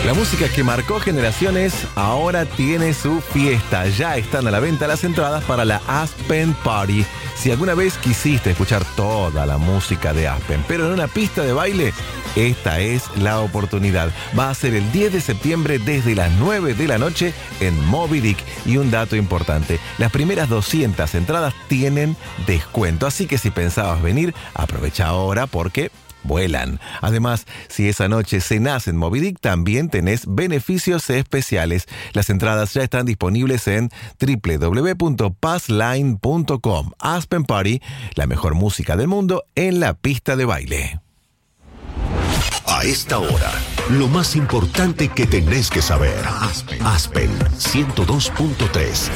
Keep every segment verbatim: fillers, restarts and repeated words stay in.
La música que marcó generaciones ahora tiene su fiesta. Ya están a la venta las entradas para la Aspen Party. Si alguna vez quisiste escuchar toda la música de Aspen, pero en una pista de baile, esta es la oportunidad. Va a ser el diez de septiembre desde las nueve de la noche en Moby Dick. Y un dato importante, las primeras doscientas entradas tienen descuento. Así que si pensabas venir, aprovecha ahora porque vuelan. Además, si esa noche cenás en Moby Dick, también tenés beneficios especiales. Las entradas ya están disponibles en doble u doble u doble u punto passline punto com. Aspen Party, la mejor música del mundo en la pista de baile. A esta hora, lo más importante que tenés que saber. Aspen, Aspen ciento dos punto tres.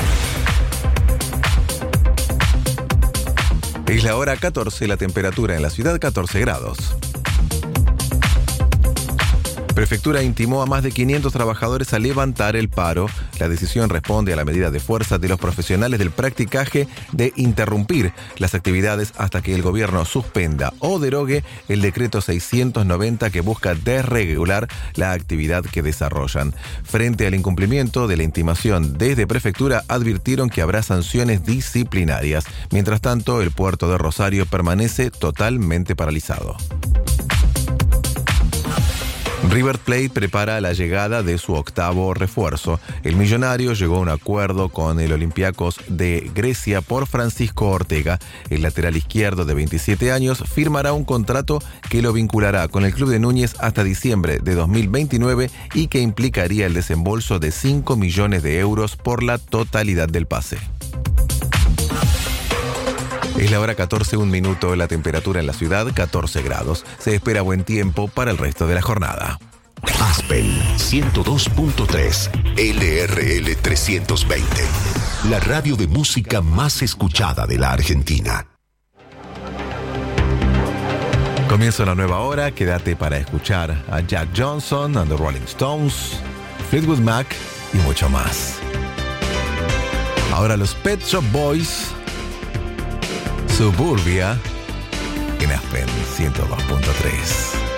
Es la hora catorce, la temperatura en la ciudad catorce grados. Prefectura intimó a más de quinientos trabajadores a levantar el paro. La decisión responde a la medida de fuerza de los profesionales del practicaje de interrumpir las actividades hasta que el gobierno suspenda o derogue el decreto seiscientos noventa que busca desregular la actividad que desarrollan. Frente al incumplimiento de la intimación desde Prefectura, advirtieron que habrá sanciones disciplinarias. Mientras tanto, el puerto de Rosario permanece totalmente paralizado. River Plate prepara la llegada de su octavo refuerzo. El millonario llegó a un acuerdo con el Olympiacos de Grecia por Francisco Ortega. El lateral izquierdo de veintisiete años firmará un contrato que lo vinculará con el club de Núñez hasta diciembre de dos mil veintinueve y que implicaría el desembolso de cinco millones de euros por la totalidad del pase. Es la hora catorce, un minuto, la temperatura en la ciudad catorce grados. Se espera buen tiempo para el resto de la jornada. Aspen ciento dos punto tres, L R L trescientos veinte. La radio de música más escuchada de la Argentina. Comienza una nueva hora, quédate para escuchar a Jack Johnson, and the Rolling Stones, Fleetwood Mac y mucho más. Ahora los Pet Shop Boys, Suburbia, en Aspen ciento dos punto tres.